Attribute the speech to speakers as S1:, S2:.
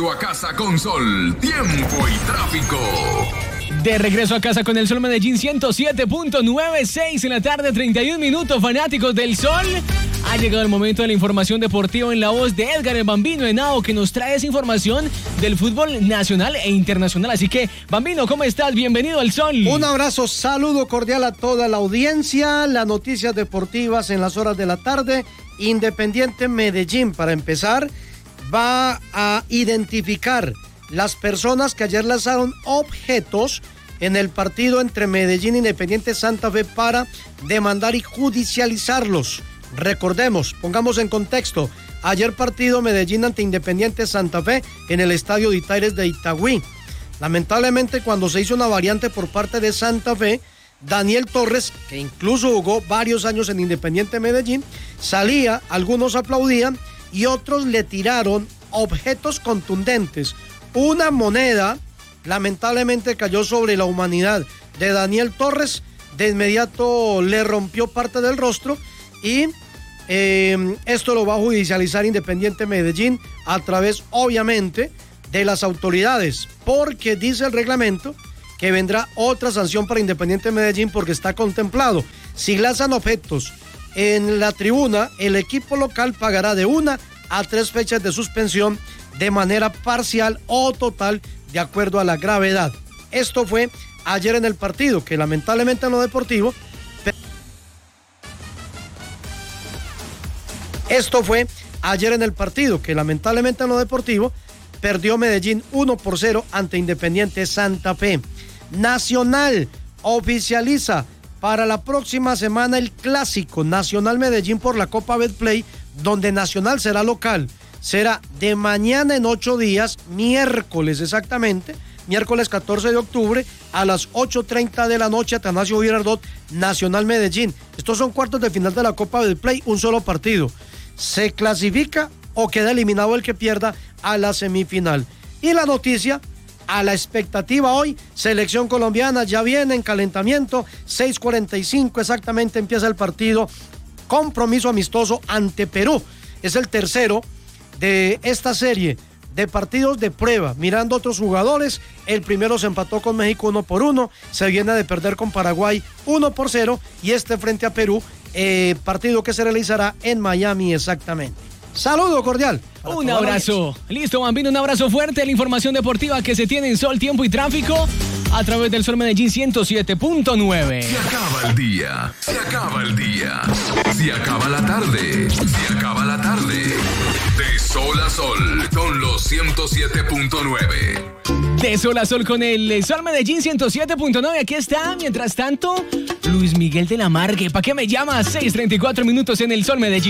S1: regreso a casa con Sol, tiempo y tráfico.
S2: De regreso a casa con el Sol Medellín 107.9, 6 en la tarde, 31 minutos, fanáticos del Sol. Ha llegado el momento de la información deportiva en la voz de Edgar el Bambino Henao, que nos trae esa información del fútbol nacional e internacional. Así que, Bambino, ¿cómo estás? Bienvenido al Sol.
S3: Un abrazo, saludo cordial a toda la audiencia. Las noticias deportivas en las horas de la tarde. Independiente Medellín, para empezar, va a identificar las personas que ayer lanzaron objetos en el partido entre Medellín e Independiente Santa Fe para demandar y judicializarlos. Recordemos, pongamos en contexto, ayer partido Medellín ante Independiente Santa Fe en el estadio de Itaires de Itagüí. Lamentablemente, cuando se hizo una variante por parte de Santa Fe, Daniel Torres, que incluso jugó varios años en Independiente Medellín, salía, algunos aplaudían y otros le tiraron objetos contundentes. Una moneda lamentablemente cayó sobre la humanidad de Daniel Torres, de inmediato le rompió parte del rostro y esto lo va a judicializar Independiente Medellín a través, obviamente, de las autoridades, porque dice el reglamento que vendrá otra sanción para Independiente Medellín porque está contemplado. Si lanzan objetos en la tribuna, el equipo local pagará de 1 a 3 fechas de suspensión de manera parcial o total de acuerdo a la gravedad. Esto fue ayer en el partido, que lamentablemente en lo deportivo perdió Medellín 1-0 ante Independiente Santa Fe. Nacional oficializa para la próxima semana el clásico Nacional Medellín por la Copa Betplay, donde Nacional será local. Será de mañana en 8 días, miércoles exactamente, miércoles 14 de octubre a las 8:30 de la noche, Atanasio Girardot, Nacional Medellín. Estos son cuartos de final de la Copa Betplay, un solo partido. Se clasifica o queda eliminado el que pierda a la semifinal. Y la noticia, a la expectativa hoy, selección colombiana ya viene en calentamiento, 6:45 exactamente empieza el partido, compromiso amistoso ante Perú. Es el tercero de esta serie de partidos de prueba, mirando a otros jugadores. El primero se empató con México 1-1, se viene de perder con Paraguay 1-0 y este frente a Perú, partido que se realizará en Miami exactamente. Saludo cordial.
S2: Un abrazo. Listo, Bambino, un abrazo fuerte. La información deportiva que se tiene en Sol, Tiempo y Tráfico a través del Sol Medellín 107.9.
S1: Se acaba el día, se acaba el día, se acaba la tarde, se acaba la tarde. De Sol a Sol con los 107.9.
S2: De Sol a Sol con el Sol Medellín 107.9. Aquí está, mientras tanto, Luis Miguel de la Margue. ¿Para qué me llamas? 6:34 minutos en el Sol Medellín.